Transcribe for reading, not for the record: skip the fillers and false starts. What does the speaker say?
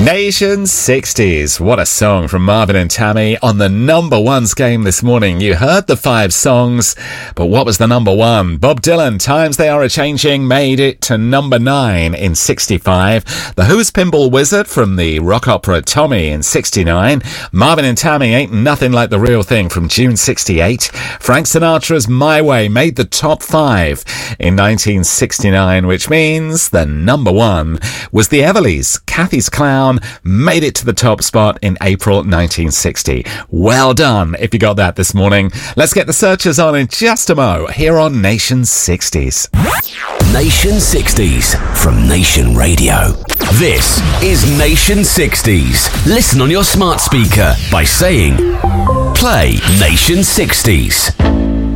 Nation 60s. What a song from Marvin and Tammy on the number ones game this morning. You heard the 5 songs, but what was the number one? Bob Dylan, Times They Are A-Changing, made it to number 9 in 65. The Who's Pinball Wizard from the rock opera Tommy in 69. Marvin and Tammy, Ain't Nothing Like the Real Thing from June 68. Frank Sinatra's My Way made the top 5 in 1969, which means the number one was the Everlys. Kathy's Clown made it to the top spot in April 1960. Well done if you got that this morning. Let's get the searchers on in just a mo here on Nation 60s. Nation 60s from Nation Radio. This is Nation 60s. Listen on your smart speaker by saying, play Nation 60s.